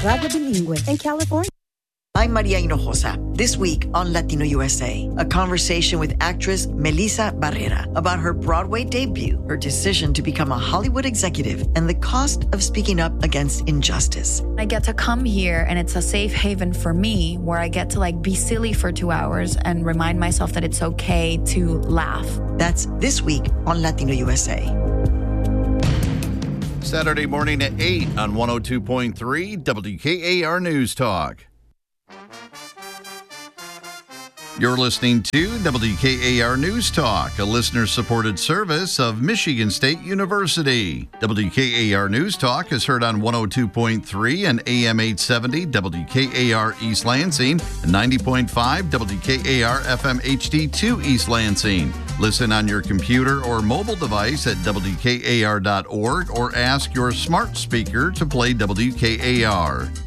Radio Bilingüe en California. I'm Maria Hinojosa. This week on Latino USA, a conversation with actress Melissa Barrera about her Broadway debut, her decision to become a Hollywood executive, and the cost of speaking up against injustice. I get to come here, and it's a safe haven for me where I get to be silly for 2 hours and remind myself that it's okay to laugh. That's this week on Latino USA. Saturday morning at 8 on 102.3 WKAR News Talk. You're listening to WKAR News Talk, a listener-supported service of Michigan State University. WKAR News Talk is heard on 102.3 and AM 870 WKAR East Lansing and 90.5 WKAR FM HD2 East Lansing. Listen on your computer or mobile device at WKAR.org or ask your smart speaker to play WKAR.